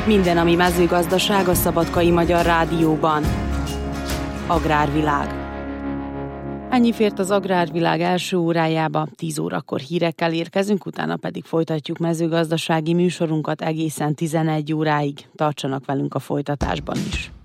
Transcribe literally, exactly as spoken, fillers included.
Minden, ami mezőgazdaság a Szabadkai Magyar Rádióban. Agrárvilág. Ennyi fért az Agrárvilág első órájába, tíz órakor hírekkel érkezünk, utána pedig folytatjuk mezőgazdasági műsorunkat egészen tizenegy óráig. Tartsanak velünk a folytatásban is.